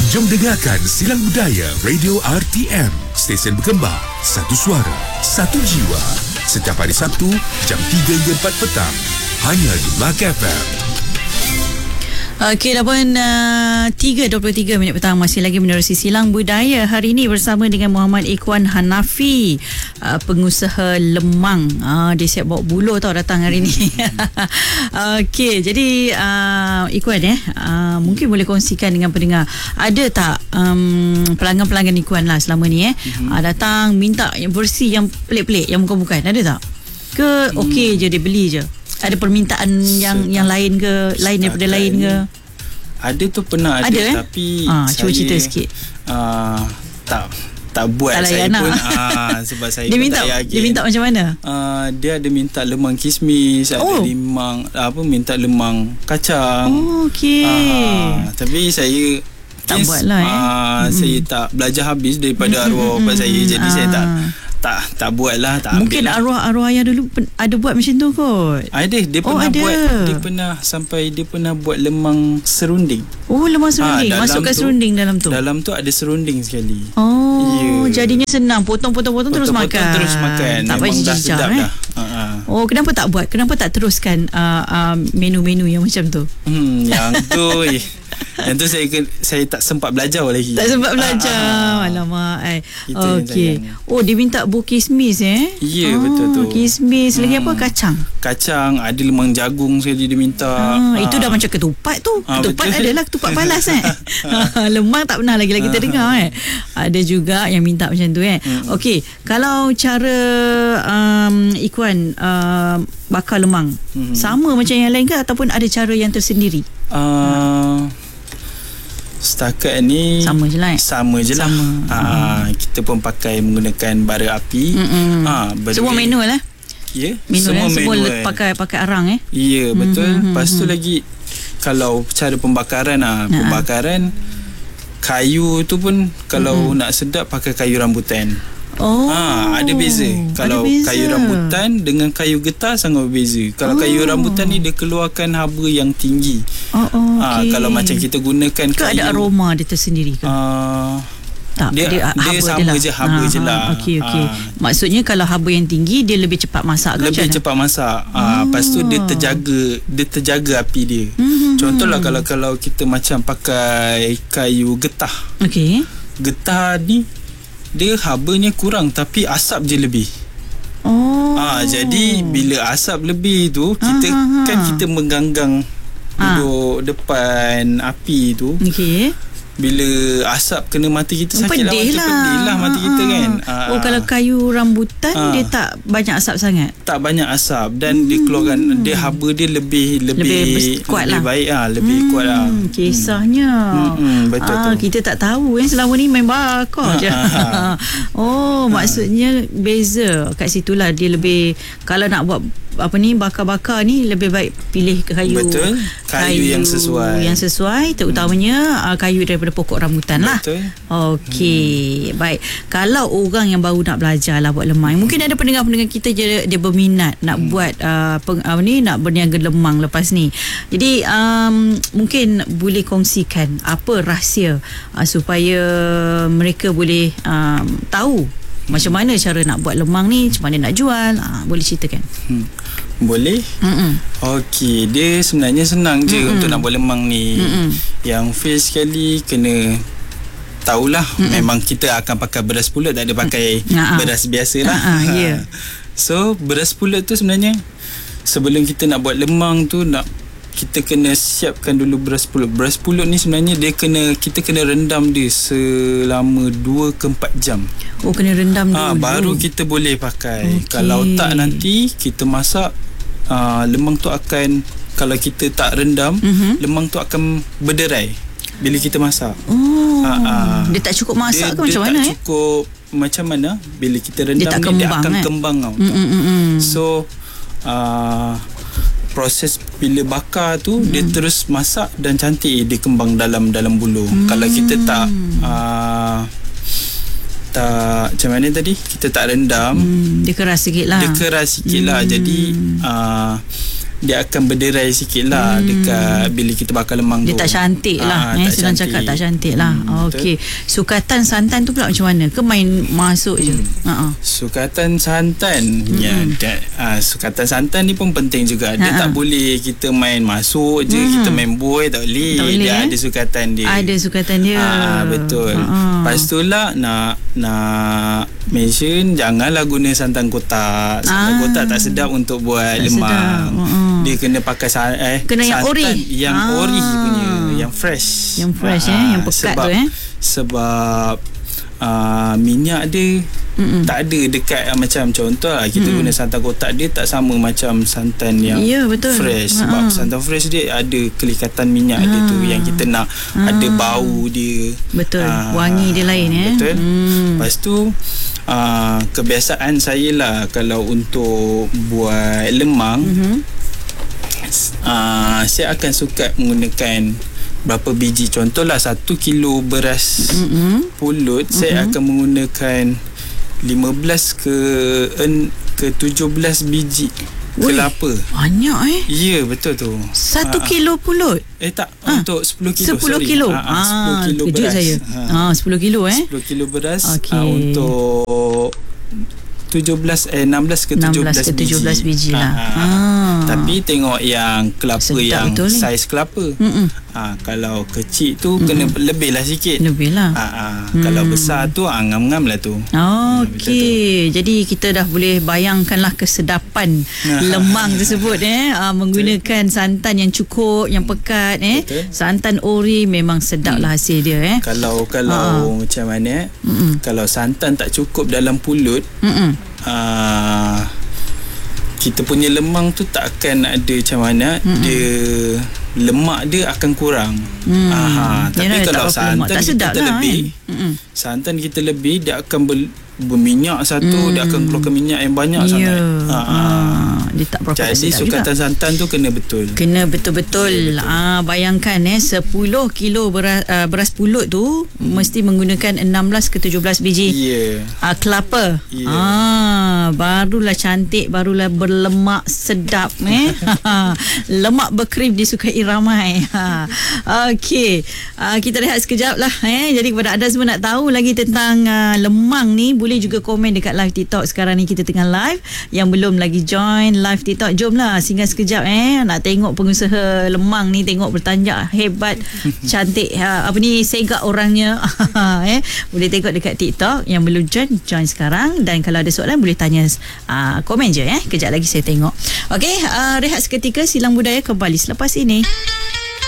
Jom dengarkan Silang Budaya Radio RTM. Stesen berkembang, satu suara, satu jiwa. Setiap hari Sabtu, jam 3 hingga 4 petang. Hanya di Melaka FM. Okey, dah pun 3.23 minit petang, masih lagi menerusi Silang Budaya hari ini bersama dengan Muhammad Ikhwan Hanafi, pengusaha lemang. Dia siap bawa buluh tau datang hari ini. Okey, jadi Ikhwan mungkin boleh kongsikan dengan pendengar, ada tak pelanggan-pelanggan Ikhwan lah selama ni datang minta yang versi yang pelik-pelik, yang bukan-bukan, ada tak? Ke okey je dia beli je? Ada permintaan yang lain ke, lain daripada lain ke? Ada tu pernah ada tapi cuba cerita sikit. Tak buat tak saya pun sebab saya dia pun minta, tak yakin. dia minta macam mana? Dia ada minta lemang kismis, ada lemang minta lemang kacang. Okey. Tapi saya tak buatlah saya tak belajar habis daripada arwah bapak saya, jadi saya tak buat lah, tak mungkin ambil lah. arwah ayah dulu ada buat macam tu kot. Ada, dia pernah buat, dia pernah buat lemang serunding. Lemang serunding, masukkan serunding dalam tu. Dalam tu ada serunding sekali. Jadinya senang, potong terus makan. Tak payah cicah dah. Kenapa tak buat? Kenapa tak teruskan menu-menu yang macam tu? Yang tu yang tu saya tak sempat belajar lagi. Tak sempat belajar. Alamak. Okey. Dia minta buah kismis Ya, betul tu. Kismis lagi apa? Kacang, ada lemang jagung sekali dia minta. Itu dah macam ketupat tu. Ketupat adalah ketupat palas Lemang tak pernah lagi kita dengar Ada juga yang minta macam tu Okey, kalau cara Ikhwan bakar lemang sama macam yang lain ke, ataupun ada cara yang tersendiri? Setakat ni sama je lah. Kita pun pakai menggunakan bara api. Semua manual lah. Ya, semua pakai arang Ya, betul. Lepas tu lagi, kalau cara pembakaran pembakaran kayu tu pun kalau nak sedap pakai kayu rambutan. Ada beza. Kalau kayu rambutan dengan kayu getah sangat berbeza. Kalau kayu rambutan ni dia keluarkan haba yang tinggi. Kalau macam kita gunakan kayu, ada aroma dia tersendiri ke? Tak, dia sama je, haba je lah. Okey. Maksudnya kalau haba yang tinggi dia lebih cepat masak ke? Lebih cepat masak. Lepas tu dia terjaga api dia. Contohlah kalau kita macam pakai kayu getah. Okey. Getah ni dia habanya kurang tapi asap je lebih. Jadi bila asap lebih tu, kita mengganggang duduk depan api tu. Okey. Bila asap kena mata kita, sakit pedih lah mata kita kan. Kalau kayu rambutan dia tak banyak asap sangat. Tak banyak asap dan dia keluarkan, dia haba dia lebih kuat lah. Baik lebih kuat lah. Kisahnya. Betul tu. Kita tak tahu selama ni main bakar je. Maksudnya beza kat situlah. Dia lebih, kalau nak buat bakar-bakar ni, lebih baik pilih kayu. Betul. Kayu yang sesuai, terutamanya kayu daripada pokok rambutan lah. Betul. Okey. Baik. Kalau orang yang baru nak belajar lah buat lemang, mungkin ada pendengar-pendengar kita dia berminat nak buat nak berniaga lemang lepas ni. Jadi mungkin boleh kongsikan apa rahsia supaya mereka boleh tahu macam mana cara nak buat lemang ni, macam mana nak jual. Boleh ceritakan? Boleh. Okey, dia sebenarnya senang je untuk nak buat lemang ni. Yang first sekali kena tahulah, memang kita akan pakai beras pulut, tak ada pakai beras biasa lah. So beras pulut tu sebenarnya, sebelum kita nak buat lemang tu, kita kena siapkan dulu beras pulut. Beras pulut ni sebenarnya kita kena rendam dia selama 2 ke 4 jam. Kena rendam dulu. Baru kita boleh pakai. Kalau tak, nanti kita masak, lemang tu akan, kalau kita tak rendam, lemang tu akan berderai bila kita masak. Dia tak cukup masak ke macam mana? Dia tak cukup macam mana. Bila kita rendam dia akan kembang tau. So proses bila bakar tu, dia terus masak dan cantik dia kembang dalam bulu. Kalau kita tak macam mana tadi, kita tak rendam, dia keras sikit lah. Jadi dia akan berderai sikit lah dekat bila kita bakar lemang Dia tu. tak cantik lah. tak Senang cakap tak cantik lah. Okey. Sukatan santan tu pula macam mana? Ke main masuk je? Sukatan santan. Sukatan santan ni pun penting juga. Dia tak boleh kita main masuk je, kita main boy, tak boleh. Dia ada sukatan dia. Ada sukatan dia. Betul. Lepas tu lah nak mention, janganlah guna santan kotak. Santan kotak tak sedap untuk buat lemang. Dia kena pakai kena yang ori. Yang ori punya, yang fresh. Yang fresh yang pekat tu Sebab minyak dia tak ada dekat macam contoh lah, kita guna santan kotak, dia tak sama macam santan yang fresh. Sebab santan fresh dia ada kelikatan minyak dia tu yang kita nak ada bau dia. Betul. Wangi dia lain Betul. Lepas tu kebiasaan saya lah kalau untuk buat lemang, saya akan suka menggunakan berapa biji. Contohlah 1 kilo beras pulut, saya akan menggunakan 15 ke 17 biji kelapa. Banyak Ya, betul tu. 1 kilo pulut? Tak, untuk 10 kilo. 10 kilo. 10 kilo beras. Saya. 10 kilo 10 kilo beras. Okay. Untuk 16 ke 17 biji lah. Tapi tengok yang kelapa, sedap yang saiz kelapa. Kalau kecil tu kena lebih lah sikit. Lebih lah. Kalau besar tu ngam-ngam lah tu. Okey. Jadi kita dah boleh bayangkanlah kesedapan lemang tersebut menggunakan santan yang cukup, yang pekat santan ori memang sedap lah hasil dia Kalau macam mana kalau santan tak cukup dalam pulut, kita punya lemang tu tak akan ada macam mana, dia lemak dia akan kurang. Tapi kalau santan kita lebih, santan kita lebih, dia akan berminyak satu, dia akan keluarkan minyak yang banyak sangat. Dia tak berapa jadi sukatan santan tu kena betul. Kena betul-betul. Bayangkan 10 kilo beras pulut tu mesti menggunakan 16 ke 17 biji kelapa. Barulah cantik, barulah berlemak sedap lemak berkrim disukai ramai. Okey, kita rehat sekejap lah jadi kepada anda semua nak tahu lagi tentang lemang ni, boleh juga komen dekat live TikTok. Sekarang ni kita tengah live. Yang belum lagi join live TikTok, jomlah singgah sekejap nak tengok pengusaha lemang ni, tengok bertanjak hebat cantik segak orangnya. Boleh tengok dekat TikTok. Yang belum join sekarang, dan kalau ada soalan boleh tanya komen je kejap lagi saya tengok. Okey, rehat seketika, Silang Budaya kembali selepas ini.